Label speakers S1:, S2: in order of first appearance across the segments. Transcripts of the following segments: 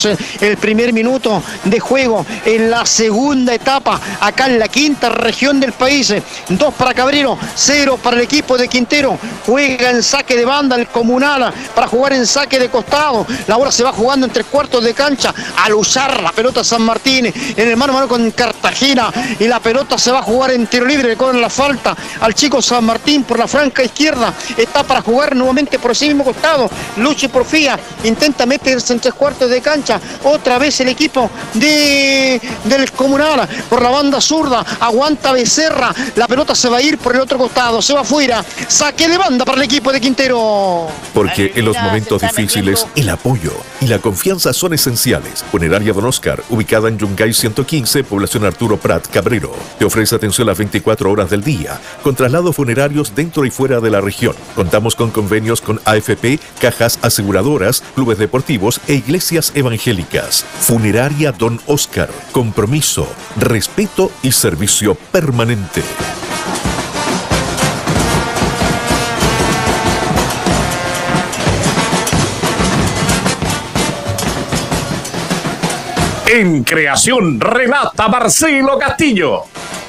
S1: El primer minuto de juego en la segunda etapa, acá en la quinta región del país. 2 para Cabrero, 0 para el equipo de Quintero. Juega en saque de banda el Comunal para jugar en saque de costado. La bola se va jugando en 3/4 de cancha. Al usar la pelota San Martín en el mano a mano con Cartagena, y la pelota se va a jugar en tiro libre con la falta al chico San Martín por la franca izquierda. Está para jugar nuevamente por ese mismo costado. Lucha y porfía, intenta meterse en 3/4 de cancha. Otra vez el equipo del Comunal por la banda zurda. Aguanta Becerra. La pelota se va a ir por el otro costado. Se va afuera. Saque de banda para el equipo de Quintero.
S2: Porque en los momentos difíciles el apoyo y la confianza son esenciales. Funeraria Don Oscar, ubicada en Yungay 115, población Arturo Prat, Cabrero. Te ofrece atención las 24 horas del día, con traslados funerarios dentro y fuera de la región. Contamos con convenios con AFP, cajas aseguradoras, clubes deportivos e iglesias evangélicas. Funeraria Don Oscar. Compromiso, respeto y servicio permanente.
S3: En creación, relata Marcelo Castillo.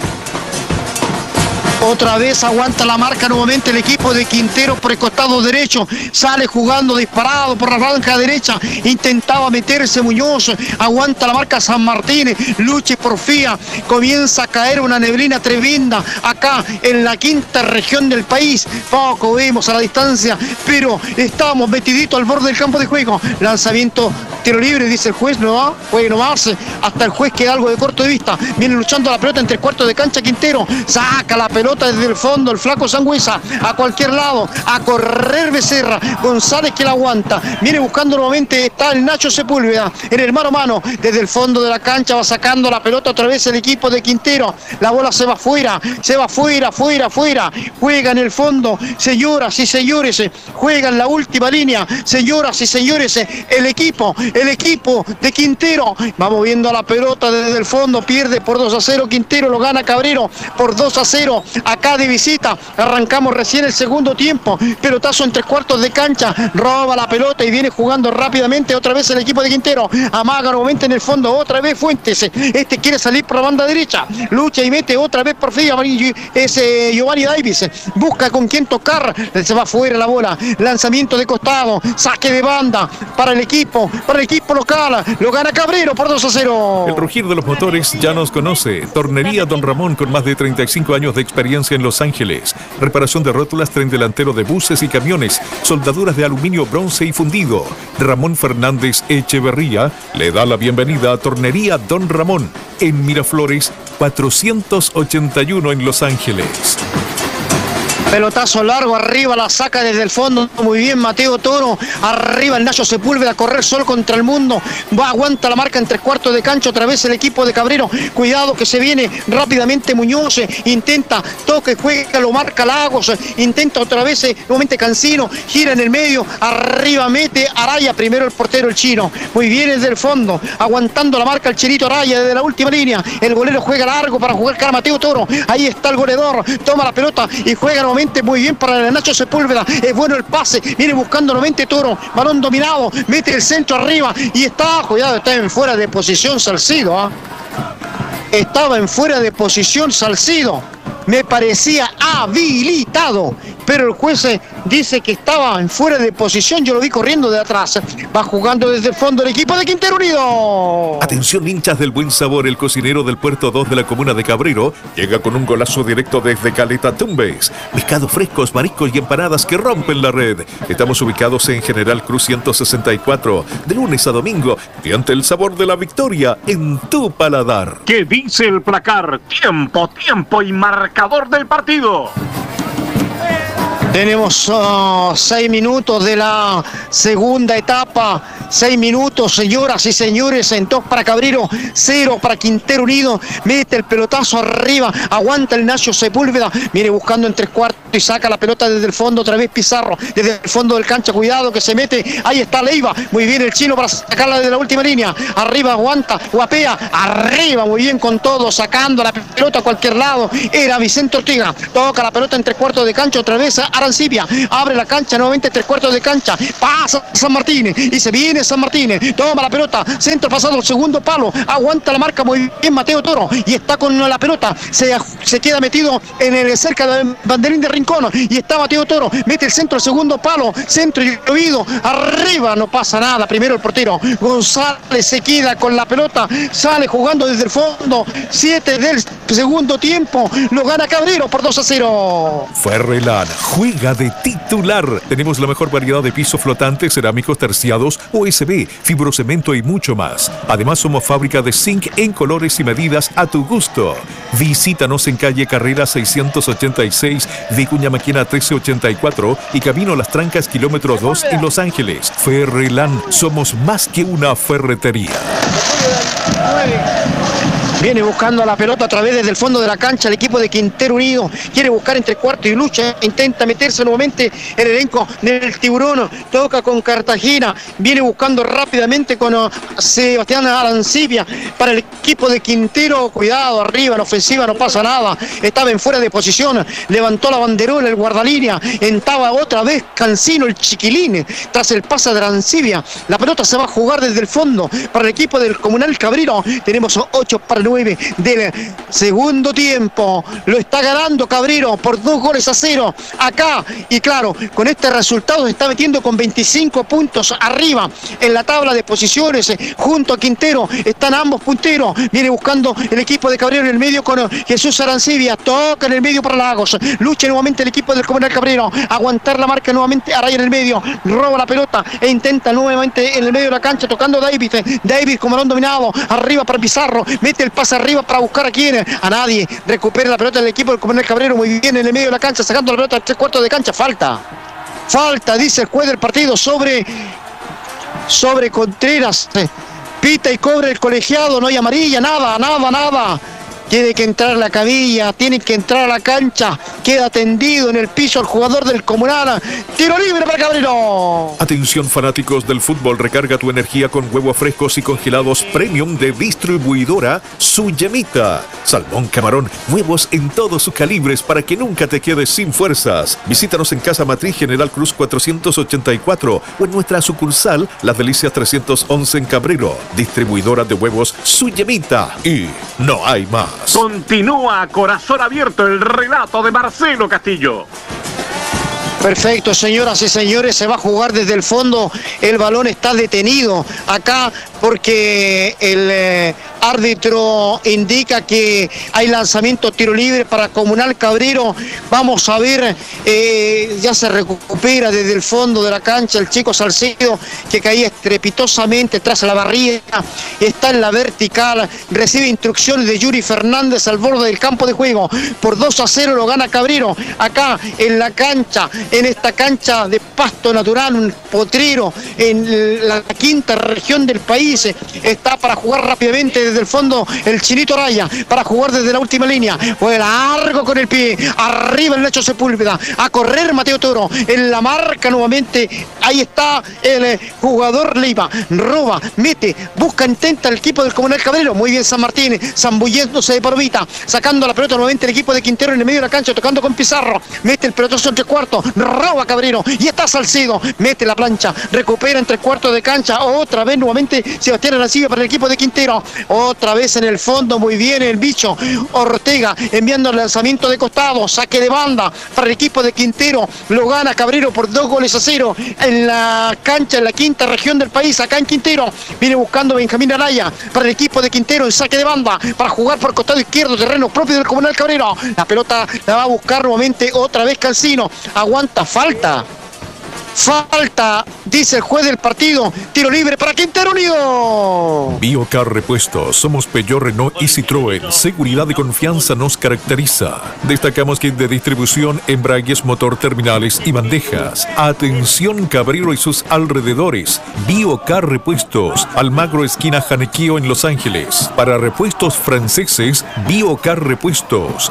S1: Otra vez aguanta la marca nuevamente el equipo de Quintero por el costado derecho. Sale jugando disparado por la franja derecha. Intentaba meterse Muñoz. Aguanta la marca San Martín. Lucha y porfía. Comienza a caer una neblina tremenda acá en la quinta región del país. Poco vemos a la distancia, pero estamos metiditos al borde del campo de juego. Lanzamiento, tiro libre, dice el juez. No va, juegue nomás. Hasta el juez queda algo de corto de vista. Viene luchando la pelota en 3/4 de cancha Quintero. Saca la pelota desde el fondo, el flaco Sangüesa, a cualquier lado, a correr Becerra, González que la aguanta, viene buscando nuevamente, está el Nacho Sepúlveda, en el mano a mano, desde el fondo de la cancha va sacando la pelota otra vez el equipo de Quintero, la bola se va fuera, fuera, juega en el fondo, señoras y señores, juega en la última línea, señoras y señores, el equipo de Quintero, va moviendo la pelota desde el fondo, pierde por 2-0 Quintero, lo gana Cabrero por 2-0, acá de visita. Arrancamos recién el segundo tiempo. Pelotazo en 3/4 de cancha. Roba la pelota y viene jugando rápidamente otra vez el equipo de Quintero. Amaga nuevamente en el fondo. Otra vez Fuentes. Este quiere salir por la banda derecha. Lucha y mete otra vez por fin. Giovanni Davis. Busca con quién tocar. Se va fuera la bola. Lanzamiento de costado. Saque de banda para el equipo local. Lo gana Cabrero por 2-0.
S2: El rugir de los motores ya nos conoce. Tornería Don Ramón, con más de 35 años de experiencia en Los Ángeles. Reparación de rótulas, tren delantero de buses y camiones, soldaduras de aluminio, bronce y fundido. Ramón Fernández Echeverría le da la bienvenida a Tornería Don Ramón en Miraflores 481 en Los Ángeles.
S1: Pelotazo largo, arriba la saca desde el fondo, muy bien Mateo Toro, arriba el Nacho Sepúlveda, a correr sol contra el mundo, aguanta la marca en 3/4 de cancha, otra vez el equipo de Cabrero, cuidado que se viene rápidamente Muñoz, intenta, toque, juega, lo marca Lagos, intenta otra vez, nuevamente Cancino, gira en el medio, arriba mete Araya, primero el portero el chino, muy bien desde el fondo, aguantando la marca el chinito Araya desde la última línea, el golero juega largo para jugar cara Mateo Toro, ahí está el goleador, toma la pelota y juega nuevamente muy bien para el Nacho Sepúlveda, es bueno el pase, viene buscando nuevamente Toro, balón dominado, mete el centro arriba y está, cuidado, está en fuera de posición Salcido, estaba en fuera de posición Salcido, me parecía habilitado, pero el juez dice que estaba en fuera de posición, yo lo vi corriendo de atrás, va jugando desde el fondo el equipo de Quintero Unido.
S2: Atención hinchas del buen sabor, el cocinero del Puerto 2 de la comuna de Cabrero llega con un golazo directo desde Caleta Tumbes, pescados frescos, mariscos y empanadas que rompen la red. Estamos ubicados en General Cruz 164, de lunes a domingo, y ante el sabor de la victoria en tu paladar.
S3: ¿Qué dice el placar? Tiempo y marcador del partido.
S1: Tenemos 6 minutos de la segunda etapa. 6 minutos, señoras y señores, en 2 para Cabrero, 0 para Quintero Unido. Mete el pelotazo arriba, aguanta el Nacho Sepúlveda, viene buscando en 3/4 y saca la pelota desde el fondo, otra vez Pizarro, desde el fondo del cancha, cuidado que se mete, ahí está Leiva, muy bien el chino para sacarla desde la última línea, arriba aguanta, guapea, arriba, muy bien con todo, sacando la pelota a cualquier lado, era Vicente Ortiga, toca la pelota en 3/4 de cancha, otra vez Arancibia, abre la cancha nuevamente, 3/4 de cancha, pasa San Martín y se viene San Martín, toma la pelota, centro pasado al segundo palo, aguanta la marca muy bien Mateo Toro y está con la pelota, se queda metido en el cerca del banderín de Rincón y está Mateo Toro, mete el centro al segundo palo, centro y oído, arriba no pasa nada, primero el portero González se queda con la pelota, sale jugando desde el fondo, 7 del segundo tiempo, lo gana Cabrero por 2-0.
S2: Ferrelan juega de titular. Tenemos la mejor variedad de pisos flotantes, cerámicos terciados, OSB, fibrocemento y mucho más. Además somos fábrica de zinc en colores y medidas a tu gusto. Visítanos en calle Carrera 686, Vicuña Maquena 1384 y Camino Las Trancas kilómetro 2 en Los Ángeles. Ferrelan, somos más que una ferretería.
S1: Viene buscando la pelota a través desde el fondo de la cancha el equipo de Quintero Unido. Quiere buscar entre cuarto y lucha. Intenta meterse nuevamente el elenco del Tiburón. Toca con Cartagena. Viene buscando rápidamente con Sebastián Arancibia para el equipo de Quintero. Cuidado, arriba en ofensiva no pasa nada. Estaba en fuera de posición. Levantó la banderola el guardalínea. Entraba otra vez Cancino, el chiquilín. Tras el pase de Arancibia. La pelota se va a jugar desde el fondo para el equipo del Comunal Cabrero. Tenemos 8 para 9 del segundo tiempo. Lo está ganando Cabrero por 2-0 acá. Y claro, con este resultado se está metiendo con 25 puntos arriba en la tabla de posiciones. Junto a Quintero están ambos punteros. Viene buscando el equipo de Cabrero en el medio con Jesús Arancibia. Toca en el medio para Lagos. Lucha nuevamente el equipo del Comunal Cabrero. Aguantar la marca nuevamente. Araya en el medio. Roba la pelota e intenta nuevamente en el medio de la cancha tocando David. David como balón dominado. Arriba para Pizarro. Mete el pase arriba para buscar a quién, a nadie. Recupera la pelota del equipo del Comunal Cabrero muy bien en el medio de la cancha, sacando la pelota al 3/4 de cancha. Falta, dice el juez del partido sobre Contreras. Pita y cobra el colegiado, no hay amarilla, nada. Tiene que entrar a la camilla, tiene que entrar a la cancha. Queda tendido en el piso el jugador del Comunal. Tiro libre para Cabrero.
S2: Atención fanáticos del fútbol, recarga tu energía con huevos frescos y congelados premium de distribuidora Su Yemita. Salmón, camarón, huevos en todos sus calibres para que nunca te quedes sin fuerzas. Visítanos en Casa Matriz General Cruz 484 o en nuestra sucursal Las Delicias 311 en Cabrero. Distribuidora de huevos Su Yemita. Y no hay más.
S3: Continúa a corazón abierto el relato de Marcelo Castillo.
S1: Perfecto, señoras y señores, se va a jugar desde el fondo. El balón está detenido acá porque el árbitro indica que hay lanzamiento tiro libre para Comunal Cabrero. Vamos a ver, ya se recupera desde el fondo de la cancha el chico Salcedo, que caía estrepitosamente tras la barrida. Está en la vertical, recibe instrucciones de Yuri Fernández al borde del campo de juego. Por 2-0 lo gana Cabrero acá en la cancha, en esta cancha de pasto natural, un potrero en la quinta región del país. Está para jugar rápidamente desde el fondo el Chinito Araya, para jugar desde la última línea. Fue largo con el pie, arriba el Nacho Sepúlveda, a correr Mateo Toro, en la marca nuevamente. Ahí está el jugador Leiva, roba, mete, busca, intenta el equipo del Comunal Cabrero. Muy bien San Martín, zambulléndose de Parvita, sacando la pelota nuevamente el equipo de Quintero en el medio de la cancha, tocando con Pizarro, mete el pelotazo entre cuartos, roba Cabrero y está Salcedo, mete la plancha, recupera entre cuartos de cancha, otra vez nuevamente Sebastián Arancibia para el equipo de Quintero, otra vez en el fondo, muy bien el bicho Ortega enviando el lanzamiento de costado, saque de banda para el equipo de Quintero, lo gana Cabrero por 2-0 en la cancha, en la quinta región del país, acá en Quintero. Viene buscando Benjamín Araya para el equipo de Quintero, el saque de banda para jugar por costado izquierdo, terreno propio del Comunal Cabrero. La pelota la va a buscar nuevamente otra vez Cancino, aguanta, falta, dice el juez del partido. Tiro libre para Quintero Unido.
S2: Biocar Repuestos, somos Peugeot, Renault y Citroën. Seguridad y confianza nos caracteriza. Destacamos kit de distribución, embragues, motor, terminales y bandejas. Atención Cabrero y sus alrededores. Biocar Repuestos, Almagro esquina Janequío en Los Ángeles. Para repuestos franceses, Biocar Repuestos.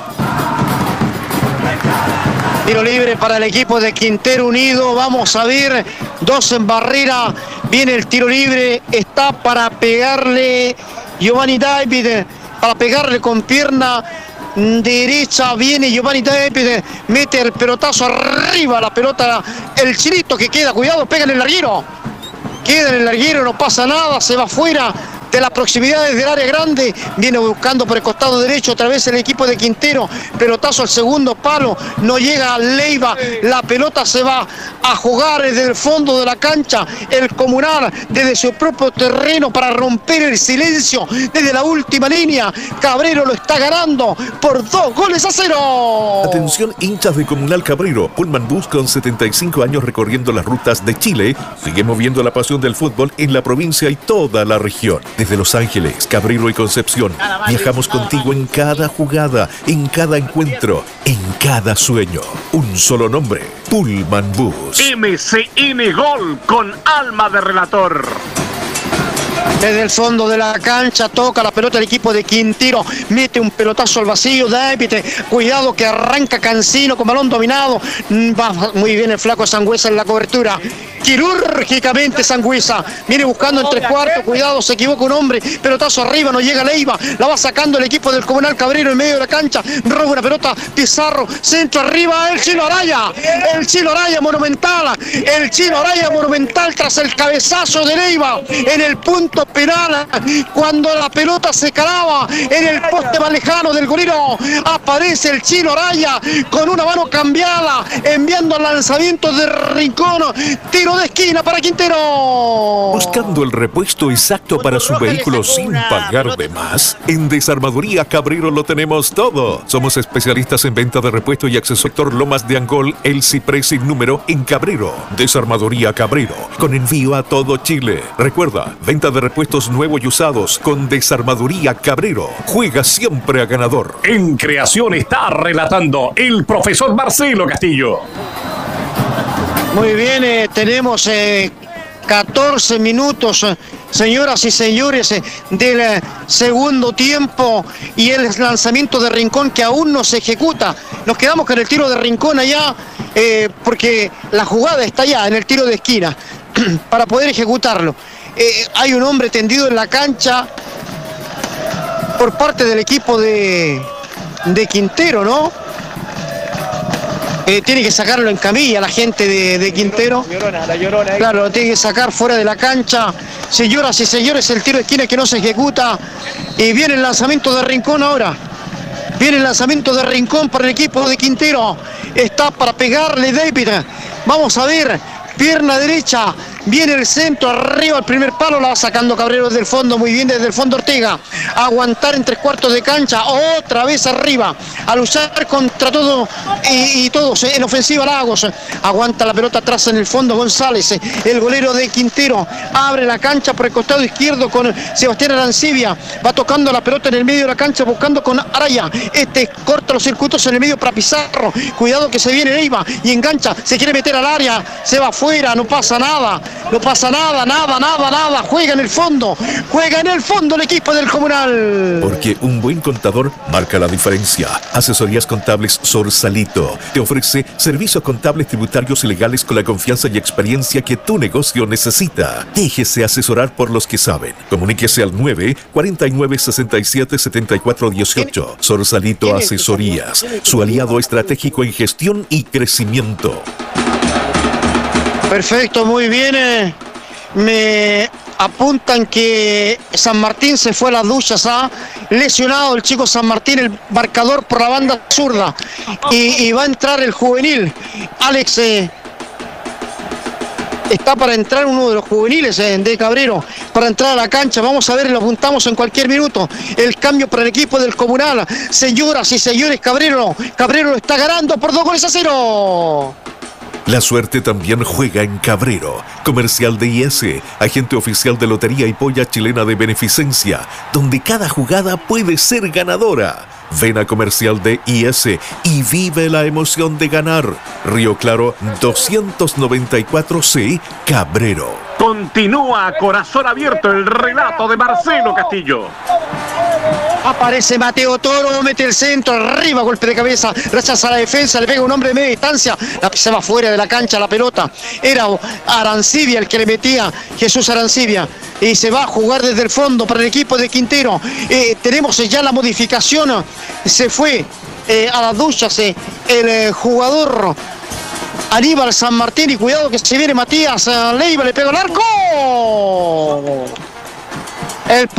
S1: Tiro libre para el equipo de Quintero Unido. Vamos a ver, 2 en barrera. Viene el tiro libre. Está para pegarle Giovanni David, para pegarle con pierna derecha viene Giovanni Dépide, mete el pelotazo arriba, la pelota, el chilito que queda, cuidado, pega en el larguero. Queda en el larguero, no pasa nada, se va fuera de las proximidades del área grande, viene buscando por el costado derecho otra vez el equipo de Quintero, pelotazo al segundo palo, no llega a Leiva, la pelota se va a jugar desde el fondo de la cancha, el Comunal desde su propio terreno para romper el silencio desde la última línea. Cabrero lo está ganando por 2-0.
S2: Atención, hinchas de Comunal Cabrero. Pullman Bus, con 75 años recorriendo las rutas de Chile, sigue moviendo la pasión del fútbol en la provincia y toda la región. Desde Los Ángeles, Cabrero y Concepción, viajamos contigo en cada jugada, en cada encuentro, en cada sueño. Un solo nombre, Pullman Bus.
S3: MCN Gol con alma de relator.
S1: Desde el fondo de la cancha toca la pelota el equipo de Quintero, mete un pelotazo al vacío, David, cuidado que arranca Cancino con balón dominado, va muy bien el flaco Sangüesa en la cobertura. Quirúrgicamente Sangüesa viene buscando en tres cuartos, cuidado, se equivoca un hombre, pelotazo arriba, no llega Leiva, la va sacando el equipo del Comunal Cabrero en medio de la cancha, roba una pelota, Pizarro, centro arriba, el Chilo Araya monumental, tras el cabezazo de Leiva en el punto penal, cuando la pelota se calaba en el poste más lejano del golero, aparece el Chilo Araya con una mano cambiada, enviando al lanzamiento de Rincón, tiro de esquina para Quintero.
S2: Buscando el repuesto exacto para su vehículo sin pagar de más, en Desarmadoría Cabrero lo tenemos todo. Somos especialistas en venta de repuesto y acceso. Sector Lomas de Angol, El Ciprés sin número en Cabrero. Desarmadoría Cabrero, con envío a todo Chile. Recuerda, venta de repuestos nuevos y usados con Desarmadoría Cabrero. Juega siempre a ganador.
S3: En creación está relatando el profesor Marcelo Castillo.
S1: Muy bien, tenemos 14 minutos, señoras y señores, del segundo tiempo y el lanzamiento de Rincón que aún no se ejecuta. Nos quedamos con el tiro de Rincón allá porque la jugada está allá en el tiro de esquina para poder ejecutarlo. Hay un hombre tendido en la cancha por parte del equipo de Quintero, ¿no? Tiene que sacarlo en camilla la gente de Quintero. La llorona. Claro, lo tiene que sacar fuera de la cancha. Señoras y señores, el tiro de esquina que no se ejecuta. Y viene el lanzamiento de Rincón ahora. Viene el lanzamiento de Rincón para el equipo de Quintero. Está para pegarle David. Vamos a ver. Pierna derecha. Viene el centro, arriba el primer palo, la va sacando Cabrero desde el fondo, muy bien desde el fondo Ortega. Aguantar en tres cuartos de cancha, otra vez arriba, a luchar contra todo y todos en ofensiva Lagos. Aguanta la pelota atrás en el fondo González, el golero de Quintero. Abre la cancha por el costado izquierdo con Sebastián Arancibia. Va tocando la pelota en el medio de la cancha, buscando con Araya. Corta los circuitos en el medio para Pizarro. Cuidado que se viene Leiva y engancha, se quiere meter al área, se va afuera, no pasa nada. No pasa nada, juega en el fondo el equipo del Comunal.
S2: Porque un buen contador marca la diferencia. Asesorías Contables Sorsalito te ofrece servicios contables, tributarios y legales con la confianza y experiencia que tu negocio necesita. Déjese asesorar por los que saben. Comuníquese al 949-67-7418. Sorsalito Asesorías, su aliado estratégico en gestión y crecimiento.
S1: Perfecto, muy bien. Me apuntan que San Martín se fue a las duchas, lesionado el chico San Martín, el marcador por la banda zurda. Y va a entrar el juvenil. Alex, está para entrar uno de los juveniles de Cabrero, para entrar a la cancha. Vamos a ver, lo apuntamos en cualquier minuto. El cambio para el equipo del Comunal. Señoras y señores, Cabrero lo está ganando por 2-0.
S2: La suerte también juega en Cabrero. Comercial de IS, agente oficial de Lotería y Polla Chilena de Beneficencia, donde cada jugada puede ser ganadora. Ven a Comercial de IS y vive la emoción de ganar. Río Claro 294C, Cabrero.
S3: Continúa a corazón abierto el relato de Marcelo Castillo.
S1: Aparece Mateo Toro, mete el centro, arriba, golpe de cabeza, rechaza la defensa, le pega un hombre de media distancia, se va fuera de la cancha la pelota. Era Arancibia el que le metía, Jesús Arancibia, y se va a jugar desde el fondo para el equipo de Quintero. Tenemos ya la modificación, se fue a las duchas el jugador Aníbal San Martín, y cuidado que se viene Matías Leiva, le pega el arco. El